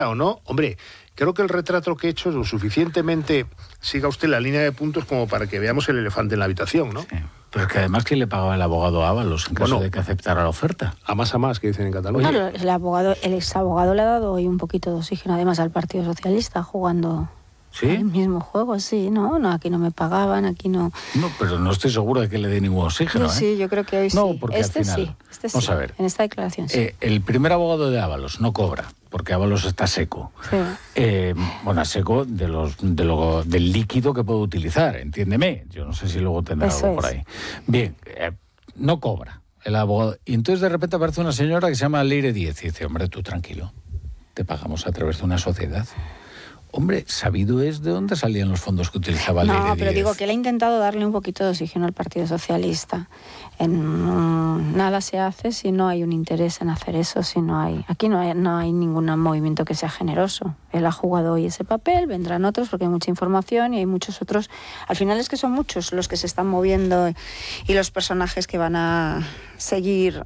o no, hombre, creo que el retrato que he hecho es lo suficientemente siga usted la línea de puntos como para que veamos el elefante en la habitación, ¿no? Sí. Pero es que además, ¿quién le pagaba el abogado a Ábalos en caso de que aceptara la oferta? A más, que dicen en Cataluña. No, el exabogado le ha dado hoy un poquito de oxígeno, además, al Partido Socialista, jugando el mismo juego, sí, no, aquí no me pagaban, aquí no... No, pero no estoy seguro de que le dé ningún oxígeno, Sí, yo creo que hoy sí. No, porque al final... Vamos a ver. En esta declaración sí. El primer abogado de Ábalos no cobra, porque Ábalos está seco. Sí. Seco del líquido que puede utilizar, entiéndeme. Yo no sé si luego tendrá algo por ahí. Bien, no cobra el abogado. Y entonces de repente aparece una señora que se llama Leire Díez y dice, hombre, tú tranquilo, te pagamos a través de una sociedad. Hombre, sabido es de dónde salían los fondos que utilizaba Leire Díez. No, pero digo que él ha intentado darle un poquito de oxígeno al Partido Socialista. Nada se hace si no hay un interés en hacer eso, si no hay... Aquí no hay ningún movimiento que sea generoso. Él ha jugado hoy ese papel, vendrán otros porque hay mucha información y hay muchos otros... Al final es que son muchos los que se están moviendo y los personajes que van a seguir,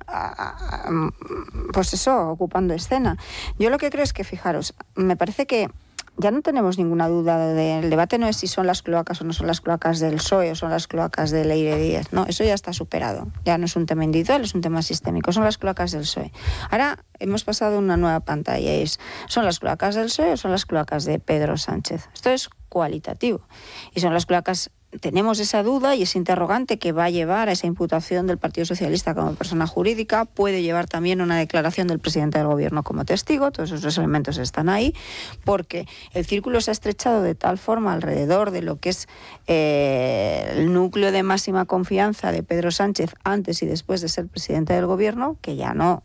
ocupando escena. Yo lo que creo es que, fijaros, me parece que ya no tenemos ninguna duda del debate, no es si son las cloacas o no son las cloacas del PSOE o son las cloacas de Leire Díez, no, eso ya está superado, ya no es un tema individual, es un tema sistémico, son las cloacas del PSOE. Ahora hemos pasado una nueva pantalla, ¿son las cloacas del PSOE o son las cloacas de Pedro Sánchez? Esto es cualitativo, y son las cloacas... Tenemos esa duda y ese interrogante que va a llevar a esa imputación del Partido Socialista como persona jurídica, puede llevar también una declaración del presidente del Gobierno como testigo, todos esos elementos están ahí, porque el círculo se ha estrechado de tal forma alrededor de lo que es el núcleo de máxima confianza de Pedro Sánchez antes y después de ser presidente del Gobierno, que ya no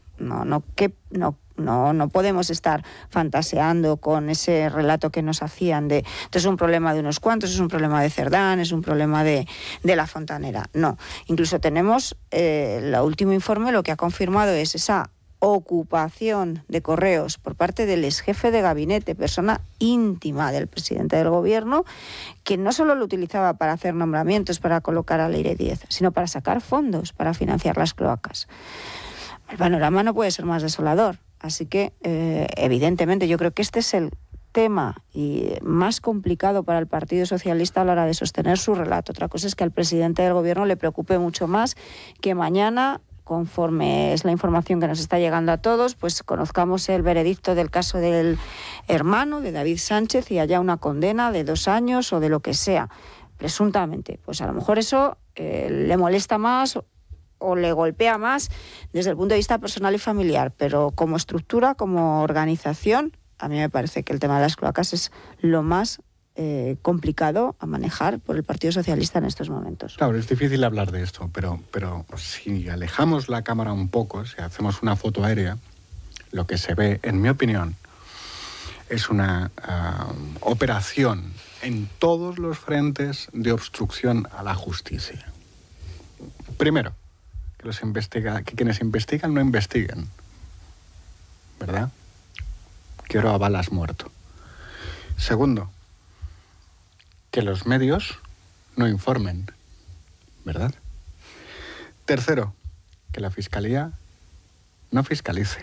podemos estar fantaseando con ese relato que nos hacían de esto es un problema de unos cuantos, es un problema de Cerdán, es un problema de la Fontanera. No, incluso tenemos el último informe, lo que ha confirmado es esa ocupación de correos por parte del exjefe de gabinete, persona íntima del presidente del Gobierno, que no solo lo utilizaba para hacer nombramientos, para colocar a Leire Díez, sino para sacar fondos para financiar las cloacas. El panorama no puede ser más desolador. Así que, evidentemente, yo creo que este es el tema más complicado para el Partido Socialista a la hora de sostener su relato. Otra cosa es que al presidente del Gobierno le preocupe mucho más que mañana, conforme es la información que nos está llegando a todos, pues conozcamos el veredicto del caso del hermano de David Sánchez y haya una condena de 2 años o de lo que sea, presuntamente. Pues a lo mejor eso le molesta más o le golpea más desde el punto de vista personal y familiar, pero como estructura, como organización, a mí me parece que el tema de las cloacas es lo más complicado a manejar por el Partido Socialista en estos momentos. Claro, es difícil hablar de esto, pero si alejamos la cámara un poco, si hacemos una foto aérea, lo que se ve, en mi opinión, es una operación en todos los frentes de obstrucción a la justicia. Primero, que quienes investigan no investiguen, ¿verdad? Quiero a balas muerto. Segundo, que los medios no informen, ¿verdad? Tercero, que la Fiscalía no fiscalice.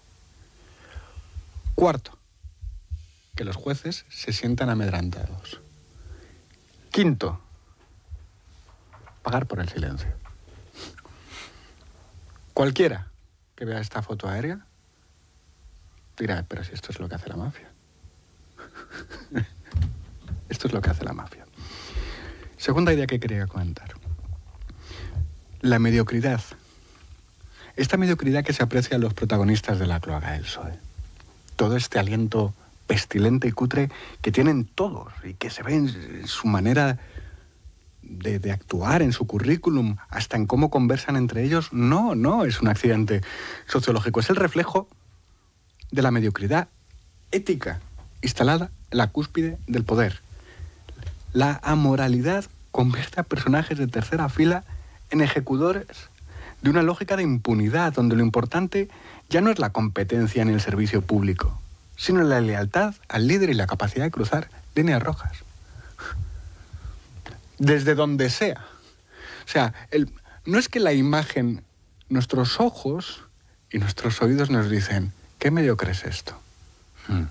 Cuarto, que los jueces se sientan amedrentados. Quinto, pagar por el silencio. Cualquiera que vea esta foto aérea dirá, pero si esto es lo que hace la mafia. Esto es lo que hace la mafia. Segunda idea que quería comentar. La mediocridad. Esta mediocridad que se aprecia en los protagonistas de la cloaca del PSOE. Todo este aliento pestilente y cutre que tienen todos y que se ve en su manera de actuar, en su currículum, hasta en cómo conversan entre ellos, no es un accidente sociológico, es el reflejo de la mediocridad ética instalada en la cúspide del poder. La amoralidad convierte a personajes de tercera fila en ejecutores de una lógica de impunidad, donde lo importante ya no es la competencia en el servicio público, sino la lealtad al líder y la capacidad de cruzar líneas rojas. Desde donde sea. O sea, no es que la imagen, nuestros ojos y nuestros oídos nos dicen, ¿qué mediocre es esto?